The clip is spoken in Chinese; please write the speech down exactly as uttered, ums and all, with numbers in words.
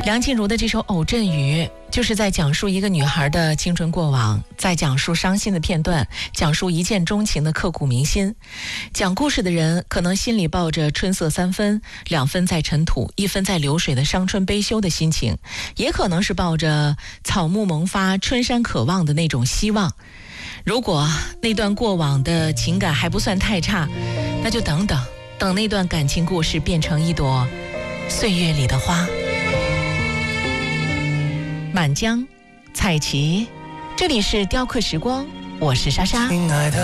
梁静茹的这首《偶阵雨》就是在讲述一个女孩的青春过往，在讲述伤心的片段，讲述一见钟情的刻骨铭心。讲故事的人可能心里抱着春色三分，两分在尘土，一分在流水的伤春悲秋的心情，也可能是抱着草木萌发，春山可望的那种希望。如果那段过往的情感还不算太差，那就等等等那段感情故事变成一朵岁月里的花。满江，彩旗，这里是雕刻时光，我是莎莎。